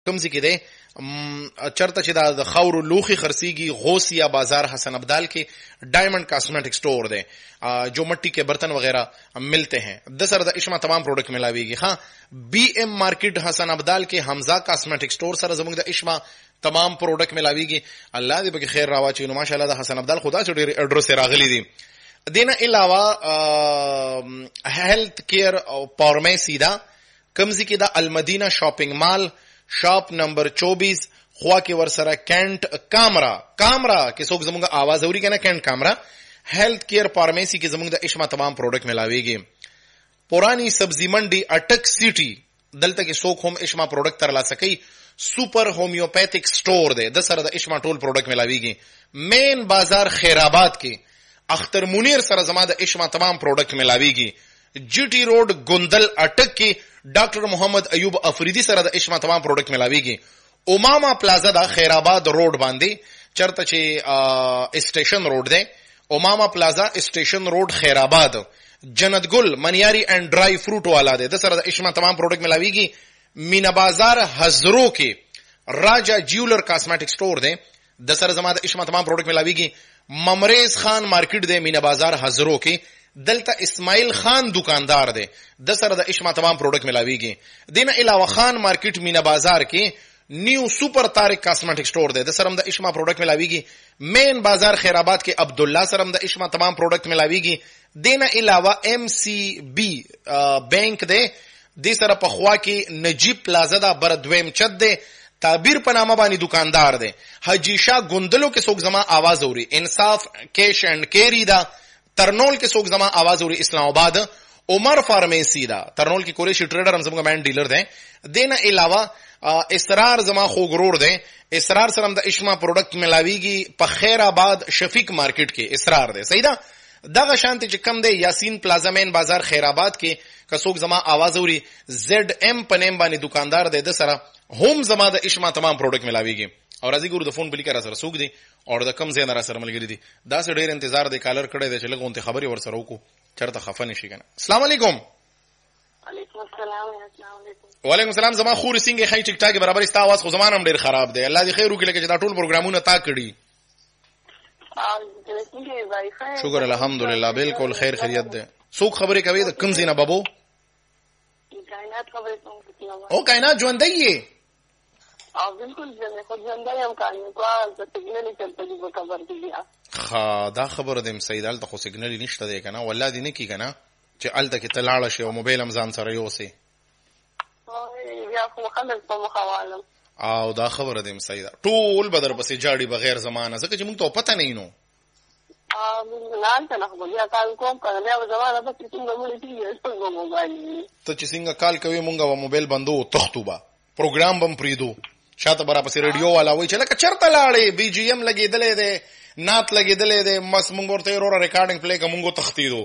کمزې کې دی چرته چې د خاورو لوخي خرسيږي غوثیہ بازار حسن ابدال کې ڈائمنڈ کاسمیٹک سٹور دے جو مٹی کے برتن وغیرہ ملتے ہیں دسر دا اشما تمام پروڈکٹ ملاویږي. ها بی ایم مارکیٹ حسن ابدال کې حمزه کاسمیٹک سٹور سره زموږ د اشما تمام پروڈکٹ ملاویږي. الله دې به خیر راواچي. نو ماشاءالله د حسن ابدال خدا چې ډېر ایڈرس راغلي دي. دینه علاوه هیلث کیر او فارمیسی دا کمزې کې د المدینہ شاپینګ مال شاپ نمبر 24 خوا کې ورسره کینٹ کامرا کې څوک زموږه आवाज اوري کنه کینٹ کامرا هیلث کیر فارمیسی کې زموږ د اشما تمام پروډکټ ملاويږي. پورانی سبزی منډي اٹک سٹی دلته کې څوک هم اشما پروډکټ ترلا سکی. سپر هومیوپیتھک سٹور دی د سره د اشما ټول پروډکټ ملاويږي. مین بازار خیرآباد کې اختر منیر سره زما د اشما تمام پروډکټ ملاويږي. جی ٹی روډ ګوندل اٹک کې ډاکټر محمد ایوب افریدی سره د اشما تمام پروډکټ ملاويږي. اماما پلازا دا خیرآباد روډ باندې چرته چې اسټیشن روډ دی اماما پلازا اسټیشن روډ خیرآباد جنت ګل منیاری اینڈ ډرای فروټ والا دی د سره د اشما تمام پروډکټ ملاويږي. مینا بازار حزرو کې راجا جیولر کاسمیټک سٹور دی د سره زما د اشما تمام پروډکټ ملاويږي. ممریز خان مارکیټ دی مینا بازار حزرو کې دلته اسماعیل خان دکاندار دی د سره د اشما تمام پروډکټ ملاويږي. دینه علاوه خان مارکیټ مینا بازار کې نیو سپر طارق کاسمیټک سٹور دی د سره د اشما پروډکټ ملاويږي. مین بازار خیرآباد کې عبد الله سره د اشما تمام پروډکټ ملاويږي. دینه علاوه ام سی بی بانک دی د سره په خوا کې نجیب پلازا دا بردویم چت دی تعبیر په نامه باندې دکاندار دی. حجی شاه ګوندلو کې څوک زما आवाज اوري انصاف کیش اینڈ کیری دا ترنول کې څوک زما आवाज اوري اسلام آباد عمر فارمیسی دا ترنول کې کوریشي ټریډر هم زموږ مین ډیلر دی. دینه علاوه اسرار زما خوګرور دی اسرار سره د اشما پروډکټ ملاويږي په خیر آباد شفیق مارکیټ کې اسرار دی. صحیح ده دغه شانت چې کم دی یاسین پلازا مین بازار خیر آباد کې کڅوک زما आवाज اوري زد ام پنیم باندې دکاندار دی د سره هم زما د اشما تمام پروډکټ ملاويږي. او راځي ګورو د فون بلی کرا سره سوق دي او د کم زین را سره ملګری دي دا سه ډیر انتظار دی کالر کړي دی چې لګونته خبري ور سره وکړو چرته خفه نشي کنه. السلام علیکم. وعلیکم السلام. السلام علیکم. وعلیکم السلام. زما خور سنگ خی ټیک ټاک برابر است आवाज خو زمانه هم ډیر خراب دی. الله دې خیر وکړي چې دا ټول پروګرامونه تا کړی. شکر الحمدلله بالکل خیر خیریت ده. څوک خبرې کوي د کم زینه بابو کائنات خبرې کوم او کائنات ژوند دی او بالکل ژوند خو ژوند دی هم کاري کوه د سیګنل چلته دی خبر دی. ها دا خبره دم سیدال ته خو سیګنل نشته دی کنه والله دې نه کی کنه چې الته کې تلاړه شي او موبایل هم ځان سره یوسي یا خو خلک په مخاوالم او دا خبره دم سیدا ټول بدر پسې جاړي بغیر زمانہ ځکه چې موږ ته پته نه اینو نن ته نه خو بیا کال کوم کنه بیا زمانہ په څنګه مولې دی څنګه موبایل ته چې څنګه کال کوي مونږه و موبایل بندو تختوبا پروګرام بم پریدو شاته برا پسې ریډیو والا وای چې لکه چرته لاړې بی جی ایم لګېدلې ده نات لګېدلې ده مس مونږ ورته ورو ریکارډینګ پلی کومو تختیدو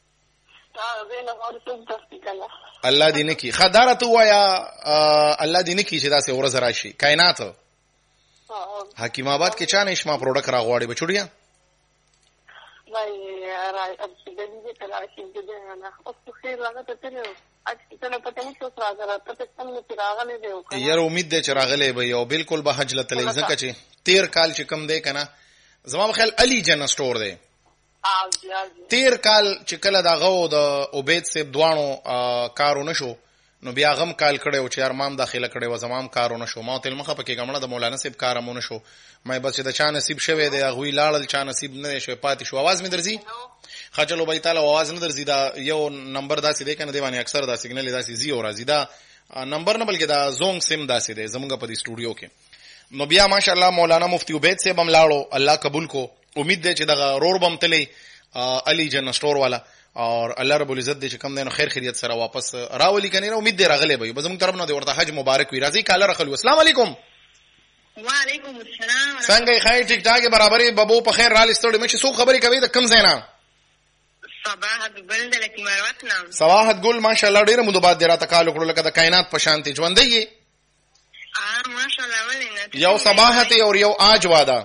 الله دې نه کی خداره تو وایا الله دې نه کی چې دا سه ورځ راشي کائنات حکیم آباد کې چا نشما پروډکټ راغواړي بچوړیا وای راي اب دې دې کلا شي دې نه او خیر راغته ته اته نه پته نشو راغله ته څنګه چې راغله دې یار امید دې چې راغله به یو بالکل به حج لته لږه چې 13 کال چې کم دی کنه زما خیال علی جن سٹور دی 13 کال چې کله دا غو د عبید صاحب دوانو کارونه شو نو بیا غم کال کړو چې ارمام داخله کړي و زمام کارونه شو ما تل مخه پکې ګمړه د مولانا صاحب کارونه شو مې بس د چا نصیب شوه دی غوی لاړل چا نصیب نه شوه پاتې شو आवाज مې درځي خجلو بای تعالی आवाज نه درځي دا یو نمبر داسې دی کنه دی باندې اکثر دا سیګنل داسې زی او راځي دا نمبر نه بلکې دا زونګ سیم داسې دی زمونږ په دې سټوډیو کې نو بیا ماشاءالله مولانا مفتی عبید صاحب هم لاړو الله قبول کو امید ده چې دا رور بم تلې علی جن سٹور والا اور الله رب العزت دې چې کم دینو خیر خیریت سره واپس راولي کنه امید دې راغله به بزمون طرف نه دې ورته حج مبارک وي راځي کاله رخلو السلام علیکم وعلیکم السلام څنګه خای ټیک ټاک برابرې بابو په خیر را لستړې مې څو خبرې کوي د کم زینا صباحت ګل د لکی مروت نام صباحت ګل ماشاءالله ډیره مو بعد دراته کال کړو لکه د کائنات په شانتي ژوند دی ماشاءالله ولې یو صباحت او یو آج وادا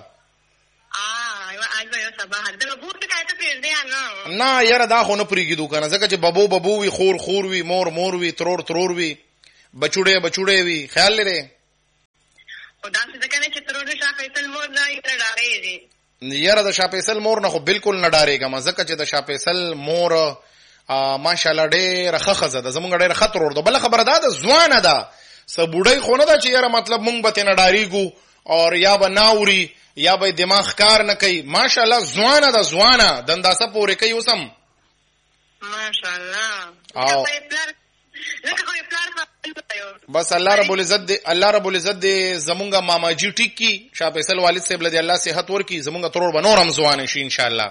نه یاره دا خو نه پریږدو کنه ځکه چې بابو وی خور وی مور وی ترور وی بچوړې وی خیال لري خو داسې ځکه نه چې ترور د شاه فیصل مور نه یې ډارېږي. یاره د شاه فیصل مور نه خو بالکل نه ډارېږم، ځکه چې د شاه فیصل مور ماشاءالله ډېره ښه ښځه ده، زمونږ ډېره ښه ترور ده. بله خبره دا ده ځوانه ده، څه بوډۍ خو نه ده چې یاره مطلب مونږ به ترې نه ډارېږو او یا به ناوري یا به دماغ کار نه کوي. ماشاءالله ځوانه ده، ځوانه د اندازه پورې کوي اوسم ماشاءالله. بس الله رب العزت دې زمونږ ماما جی ټیک کی، شاه فیصل والد صاحب له دې الله صحت ورکړي، زمونږ ترور به نور هم ځوان شي ان شاء الله.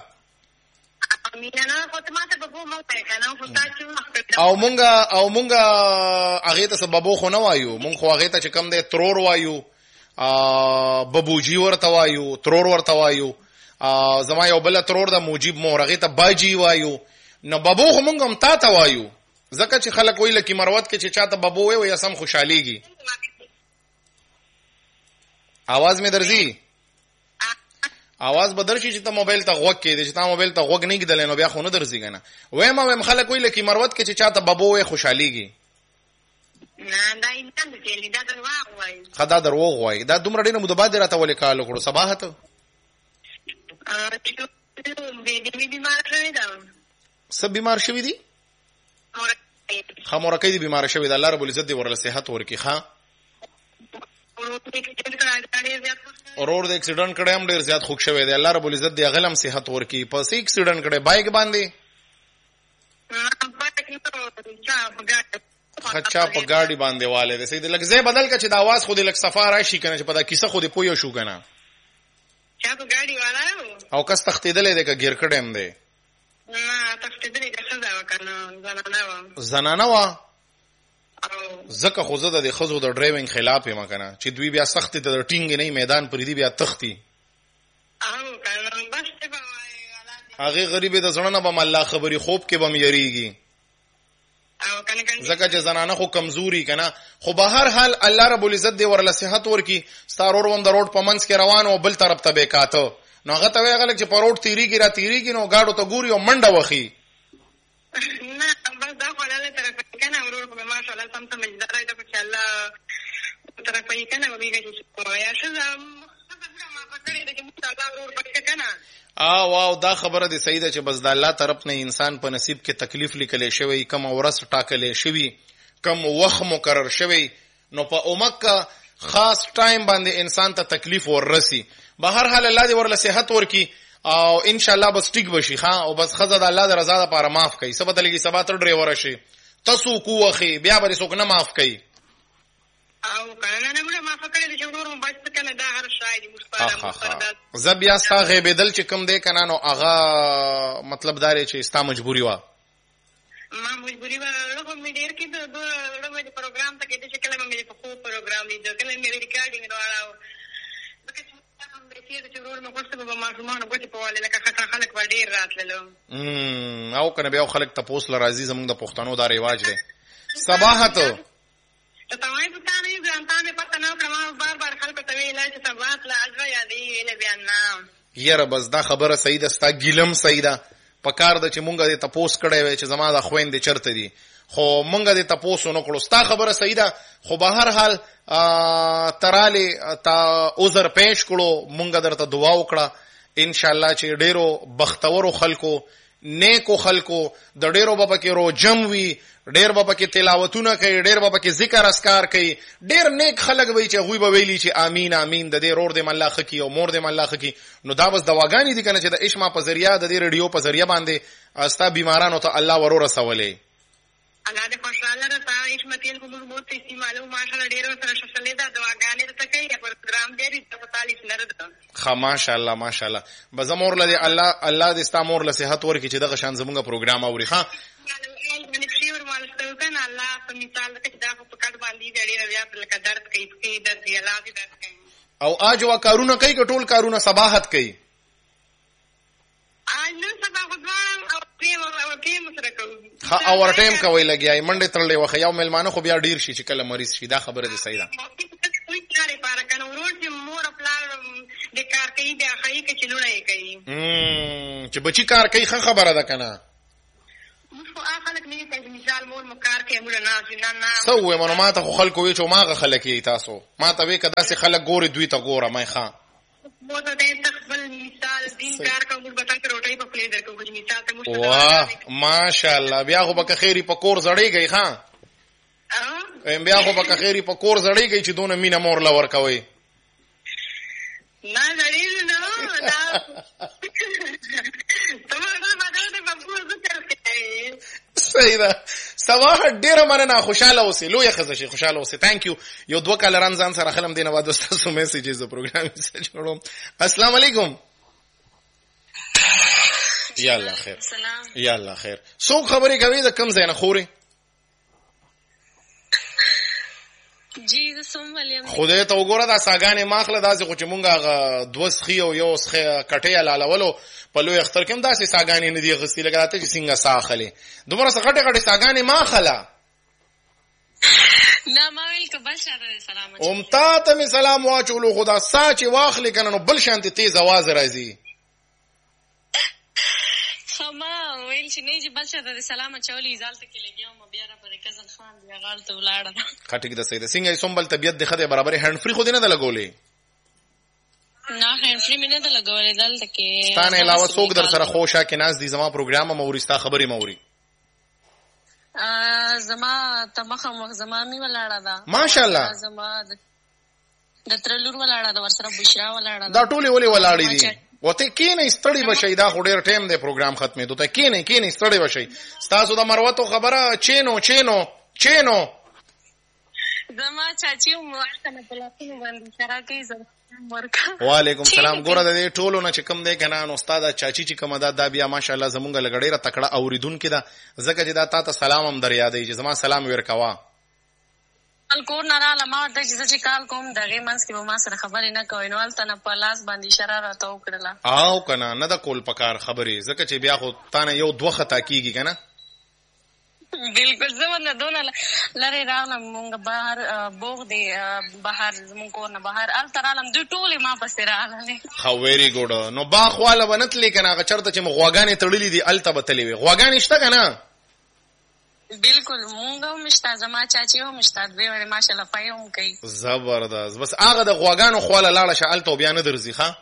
او مونږ هغه ته سببو خو نه وایو، مونږ خو هغه ته چې کم دی ترور وایو، ببوجی ورته وایو، ترور ورته وایو. زما یو بل ترور د موجب مور هغه ته باجی وایو. نو بابو خو مونږ هم تا ته وایو، ځکه چې خلک وایي لکه مروت کې چې چاته بابو وایي یا سم خوشاليږي. आवाज مې درځي؟ आवाज بدل شي چې ته موبایل ته غوږ کېدې، چې ته موبایل ته غوږ نه کېدل نو بیا خو نه درځي کنه. وایم خلک وایي لکه مروت کې چې چاته بابو وایي خوشاليږي. نه دا انسان دې دا دروغ وایي. خدا دروغ وایي. دا دومره ډېر مو د بعد راته ولې کال وکړو صباحت؟ سب بیمار شوی دی؟ خمورکی دی بیمار شوی دی. الله رب العزت دی ورله صحت ورکی. ښا اورور د اکسیډنټ کړه هم ډیر زیات خوښ شوی دی. الله رب العزت دی غلم صحت ورکی. پس اکسیډنټ کړه بایک باندې خچا په گاډي باندې والے دی. سید لګ زې بدل ک چې د आवाज خو د لګ صفه راشي کنه چې په دا کیسه خو د پویو شو کنه. چا په گاډي والا او کس تختیدلې دی ک غیر کډم دی. نه تختیدلې د خزا وکنه زنانه وا زکه خو زده د خزو د ډرایوینګ خلاف یې مکنه چې دوی بیا سخت ته د ټینګ نه میدان پر دی بیا تختی. او کنه بس ته هغه غریب د زړه نه به الله خبري خوب کې بم یریږي. او کنه زکه چې زنانه خو کمزوري کنه. خو به هر حال الله رب العزت دی ورله صحت ورکی. ستارور وند روډ په منځ کې روان او بل طرف ته بیکاته نو هغه ته ویل چې په روډ تیریږي را تیریږي نو گاډو ته ګوري او منډه وخی. نه بس دا خلاله طرف کنه ورور په ماشاءالله سم سمجھدار دی په الله طرف یې کنه ویږي چې یا شزم ما پکړې د چې الله ورور پکې کنه. واو دا خبره دی صحیح ده چې بس د الله طرف نه انسان په نصیب کې تکلیف لیکلې شوی، کم ورځ ټاکلې شوی، کم وخت مقرر شوی، نو په اومکه خاص ټایم باندې انسان ته تکلیف وررسي. به هر حال الله دې ورله صحت ورکی او ان شاء الله بس ټیک بشي. ها او بس خزه د الله د رضا لپاره معاف کوي. سبا دلګي سبا تر ډرایور شي تاسو کوخي بیا به څوک نه معاف کوي. او کنه نه موږ معاف کړی چې ورور مو بس کنه دا هر شاید مستقبل زبیا ستا غیبدل چې کوم دی کنه نو هغه مطلب داري چې ستا مجبوری وا. ما مجبوری وا له مې ډیر کې د مې پروګرام ته کې چې کله مې په خو پروګرام دی کله مې ریکارډینګ راوړاو چې ورور مې کوڅه په ماشومان کوڅه په والي لکه خلک و ډیر راتللو. او کنه بیا خلک تاسو لرازي زموږ د پښتنو دا ریواج دی. صباحت ته وایې ته نه ځانته مې پته نه کړم بار خلک ته ویل چې صباحت لا اجر یادې نه بیان نه. یاره بس دا خبره صحیح ده، ستا ګیلم صحیح ده. پکار د چې مونږه دې تاسو کړی وای چې زما د خويندې چرته دي، خو مونږه دې تاسو نه کړو. ستا خبره صحیح ده، خو به هر حال تراله تا عذر پېښ کړو. مونږه درته دعا وکړه ان شاء الله چې ډېرو بختورو خلکو نیکو خلکو د ډېرو بابا کې روجم وي، ډېر بابا کې تلاوتونه کوي، ډېر بابا کې ذکر اسکار کوي، ډېر نیک خلک وي چې غوي به ویلي چې امين امين د دې رور دې الله خکی او مور دې الله خکی. نو دا بس دواګانی دي کنه چې د اشما په ذریعہ د دې رادیو په ذریعہ باندې استا بیمارانو ته الله ورور رسولې. الله دې خوشاله راځي اشمتیل کوم موږ ته استعمالو ماشاءالله ډېر سره شلې دا دواګانی ته کوي پروګرام دې په تعالی سره. خا ماشاءالله ماشاءالله بزمور لدی الله دې ستا مور له صحت ورکړي چې دغه شان زموږه پروګرام اوري. ها الله په مثال کې دا په کډ باندې ډېر بیا په لکه درد کوي درد دی الله دې درد کوي. او اجوا کارونه کوي ټول کارونه صباحت کوي. نو صباحت او ټیم سره کوي. ها اور ټیم کوي لګیای منډه ترلې وخه یو ملمانه خو بیا ډیر شي چې کله مریض شي. دا خبره دې صحیح ده. کوئی کاری پاره کنه ورور چې مور خپل د کار کوي بیا خایي کې چلوړای کوي چې بچی کار کوي خبره ده کنه. خو خلک نه کوي مثال مور مو کار کوي موږ نه سوې منو ما ته خو خلکو وی چې ماغه خلک یې تاسو ما ته وی کدا سي خلک ګوري دوی ته ګوره مې ښا مو ته د خپل مثال دین کار کوم بتا کې روټي په پلی درکو چې مثال ته مو واه ماشاءالله بیا خو بک خیری په کور زړیږي ښا بیا خو بک خیری په کور زړیږي چې دونه مینه مور لور کوي نه زړیږي نه تمہارا مدد د بابو ذکر کوي صحیح ده سبا ډیره مننه خوشاله اوسې لوی خزه خوشاله اوسې ثانک یو یو دوه کالران ځان سره خلم دینه واد تاسو میسیجز د پروګرام سره جوړوم السلام علیکم یا الله خیر یا الله خیر څوک خبرې کوي د کم ځای نه خوري جی زسم ولیم خدای ته وګوره دا ساګانې ماخله داسې خو چې مونږه دوس خي او یو سخه کټه لالولو په لوی اختر کې داسې ساګانې نه دی غستی لګاته چې څنګه ساخلې دومره سغټه غټه ساګانې ماخله نه ما ویل که بل شاته سلام اومتا ته می سلام واچولو خدا ساچ واخلې کنه نو بل شانتي تیز आवाज راځي خما ویل چې نه چې بل شاته سلام چولې ځالته کې لګیاو بیا را پر کزن خان بیا غالته ولاړه خټک د سید څنګه سومبل طبيعت د خده برابر هند فري خو دینه د لګولې نه هند فري مینه د لګولې دلته کې ستانه علاوه څوک در سره خوشا کې ناز دي زما پروګرام مورستا خبري موري زما تمخه زما می ولاړه ده ماشاءالله زما د ترلور ولاړه ده ورسره بشرا ولاړه دا ټولي ولي ولاړې دي وته کینې ستړي بشي دا خو ډېر ټایم دی پروګرام ختمې دوته کینې ستړي بشي تاسو د مروتو خبره چینو زما چاچی موالته نه پلاټینو باندې شراکې زر ورکا وعلیکم سلام ګوره د دې ټولو نه چې کوم دی کنه نو استاد چاچی چې کوم دا بیا ماشاءالله زمونږ لګړې را تکړه اوریدونکو دا زکه چې دا تاسو سلام هم در یادې چې زما سلام ورکوا کور نه رااله ما د چې کال کوم دغه منځ کې به ما سره خبرې نه کوي نو الته نه په لاس باندې اشاره راته وکړله او کنه نه د کول پکار خبرې زکه چې بیا خو تانه یو دوه خطا کیږي کنه بالکل زمونه دونه لری راغلم مونږ بهر بوغ دی بهر زمون کور نه بهر الته رالم دوی ټولې ما پسې راغلې خو ویری ګوډ نو باخواله ونتلې کنه هغه چرته چې غواګانې تړلې دي الته بتلې وي غواګانې شته کنه بالکل مونږ هم شته زما چاچی هم شته دوی ولې ماشاءالله پایم کوي زبردست بس هغه د غواګانو خواله لاړه شالته بیا نه درځي ښا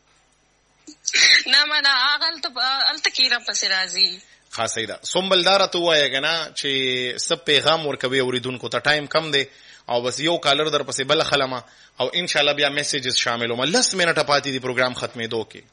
نه منا هغه الته کیره پسې راځي خاصه ده سومبلدار ته وایي کنه چې سب پیغام ورکوي اوریدونکو ته ټایم کم دی او بس یو کالر در پسې بل خلمه او ان شاء الله بیا میسیجز شاملوم لس منټه پاتې دی پروګرام ختمې دوه کې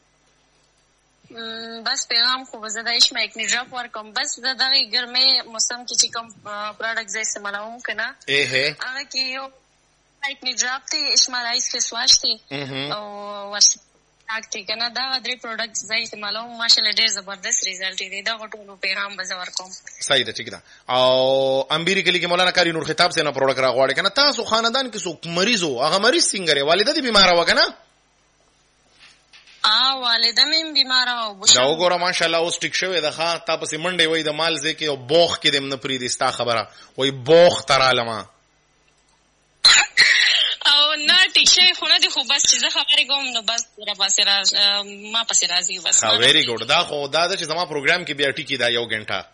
بس پیغام خو زه د اشما یک نجاپ ورکوم بس د دغه ګرمه موسم کې چې کوم پروډکټ زې استعمالوم کنه هغه کې یو یک نجاپ ته اشما رایس فیس واش ته او ورس اکټی کنه دا درې پروډکټ زې استعمالوم ماشاءالله ډېر زبردست ریزلټ دی دا غټو پیغام به ورکوم صحیح ده ٹھیک ده او امبيري کلی کې مولانا کاری نور خطاب سره پروډکټ راغواړي کنه تاسو خاندان کې څوک مریضو هغه مریض څنګه والده دې بیمار و کنه والده مې بیمار او دا وګوره ماشاءالله اوس ټیک شوی ده ښا تاسو منډه وای د مال ځکه او بوخ کې دم نه پری دي ستا خبره وای بوخ ترالما او نه ټیک شوی خو نه دي خو بس چې زه خبرې کوم نو بس را پاسه ما پاسه راځي بس ویری ګډ دا خو دا چې زما پروګرام کې بیا ټیکی دا یو غنټه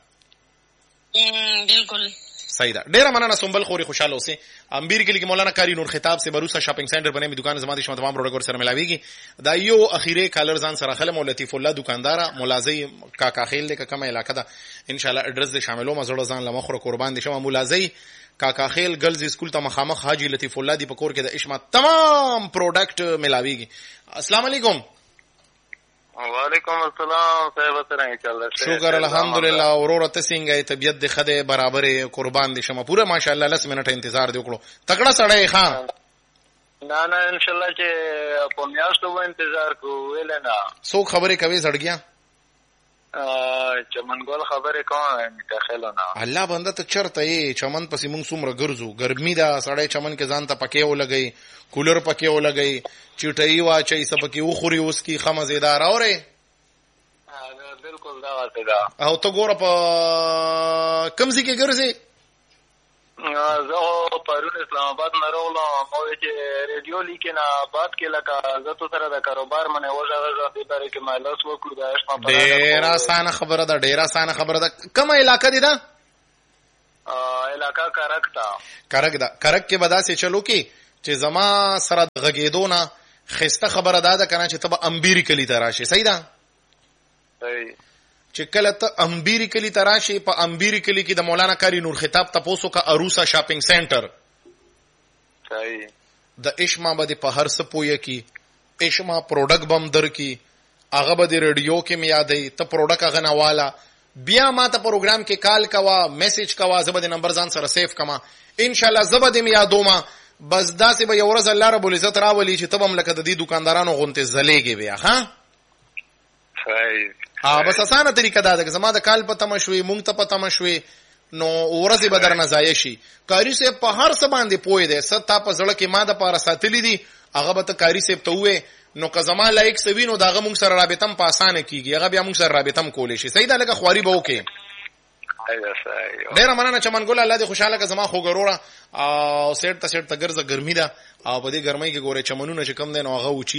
بالکل صحیح ده ډیره مننه سومبل خوري خوشاله اوسې امبیر کې مولانا کاری نور خطاب سے بروسا شاپینګ سنټر باندې دکان زما دي شمه تمام پروډکټ سره ملاويږي دا یو اخیری کالر ځان سره خلم او لطیف الله دکاندار ملازی کاکا خیل د کومه علاقه ده ان شاء الله اډرس دې شاملو مزړه ځان لمخره قربان دي شمه ملازی کاکا خیل گرلز اسکول ته مخامخ حاجی لطیف الله دی پکور کې د اشما تمام پروډکټ ملاويږي السلام علیکم وعلیکم السلام صاحب سره چل رہا شکر الحمدلله اورور ته څنګه طبیعت د خده برابر قربان دي شمه پورا ماشاءالله 10 منټه انتظار دی وکړو تکړه سړی ښا نه ان شاء الله چې په میاشتو انتظار کو ویل نه څوک خبرې کوي زړګیا چمن ګل خبرې کوم متخیل نه الله بنده ته چرته یې چمن پسې موږ څومره ګرځو ګرمي دا سړی چمن کې ځان ته پکې ولګي کولر پکې ولګي چټي واچي سبکه وخوري اوس کی خمزیدار اوره بالکل دا وته دا او ته ګوره په کمزې کې ګرځي زه پرون اسلام آباد نه راغلم او چې ریډیو لیکنه بات کې لکه زه تو سره د کاروبار منه وژغه د باره کې مالس وکړو دا اسما په ډیر آسان خبره ده ډیر آسان خبره ده کومه علاقه دي دا علاقہ کرک تا کرک دا کرک کې بدا سي چلو کې چې زما سره غږېدو نه خسته خبره ده کنه چې تب امبيري کلی تراشي صحیح ده صحیح چې کله ته امبيري کلی تراشي په امبيري کلی کې د مولانا کاری نور خطاب تاسو کا اروسا شاپینګ سنټر صحیح د اشما باندې په هر څه پوي کی اشما پروډکټ بم در کی هغه به د ریډیو کې میادې ته پروډکټ غنه والا بیا ما ته پروګرام کې کال کوا میسج کوا زبد نمبر ځان سره سیف کما ان شاء الله زبد میادوما بس داسې به یو ورځ الله رب العزت راولي چې تبم لکه د دې دکاندارانو غونته زلېږي بیا ها صحیح بس اسانه طریقه دا ده چې زما د کال پته مشوي مونږ ته پته مشوي نو ورځ به درنه ځای شي کاری سه په هر څه باندې پوي ده ستا په زړه کې ما د پاره ساتلې دي هغه به ته کاری سه ته وې نو که زما لایک سوینو داغه مونږ سره رابطم په اسانه کیږي هغه بیا مونږ سره رابطم کولې شي صحیح ده لکه خواري به وکي ډیر مننه چمن ګل الله دې خوشاله که زما خو ګروره او سیټ ته ګرځه ګرمي ده او په دې ګرمۍ کې ګوره چمنونه چې کم دي نو هغه وچی